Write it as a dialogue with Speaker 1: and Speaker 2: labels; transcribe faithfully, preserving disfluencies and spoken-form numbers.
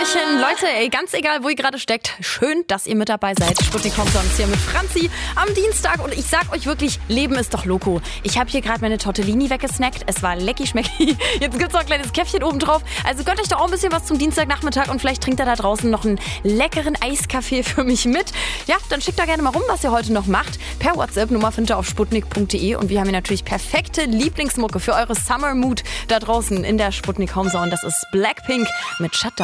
Speaker 1: Hallöchen, Leute, ey, ganz egal, wo ihr gerade steckt, schön, dass ihr mit dabei seid. Sputnik kommt sonst hier mit Franzi am Dienstag und ich sag euch wirklich, Leben ist doch loco. Ich habe hier gerade meine Tortellini weggesnackt, es war lecky schmecki. Jetzt gibt's noch ein kleines Käffchen oben drauf. Also gönnt euch doch auch ein bisschen was zum Dienstagnachmittag und vielleicht trinkt ihr da draußen noch einen leckeren Eiskaffee für mich mit. Ja, dann schickt da gerne mal rum, was ihr heute noch macht. Per WhatsApp, Nummer findet ihr auf sputnik punkt de und wir haben hier natürlich perfekte Lieblingsmucke für eure Summer Mood da draußen in der Sputnik Home Zone. Das ist Blackpink mit Shutdown.